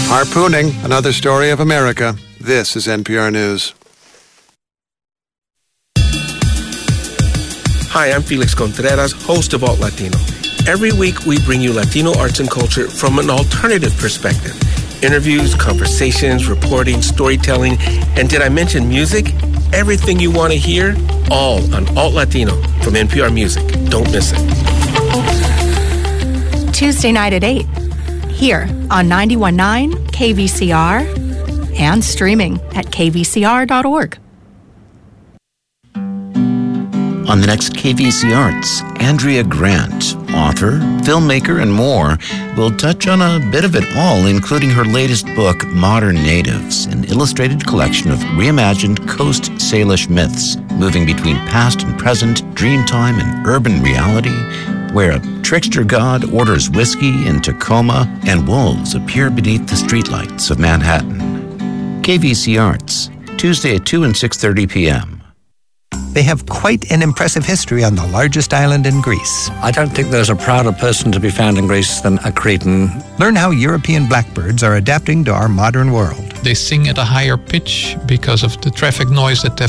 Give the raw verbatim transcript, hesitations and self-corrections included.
Harpooning, another story of America. This is N P R News. Hi, I'm Felix Contreras, host of Alt Latino. Every week, we bring you Latino arts and culture from an alternative perspective. Interviews, conversations, reporting, storytelling, and did I mention music? Everything you want to hear, all on Alt Latino from N P R Music. Don't miss it. Tuesday night at eight, here on ninety-one point nine K V C R and streaming at k v c r dot org. On the next K V C Arts, Andrea Grant, author, filmmaker, and more, will touch on a bit of it all, including her latest book, Modern Natives, an illustrated collection of reimagined Coast Salish myths, moving between past and present, dreamtime and urban reality, where a trickster god orders whiskey in Tacoma and wolves appear beneath the streetlights of Manhattan. K V C Arts, Tuesday at two and six thirty p.m. They have quite an impressive history on the largest island in Greece. I don't think there's a prouder person to be found in Greece than a Cretan. Learn how European blackbirds are adapting to our modern world. They sing at a higher pitch because of the traffic noise that they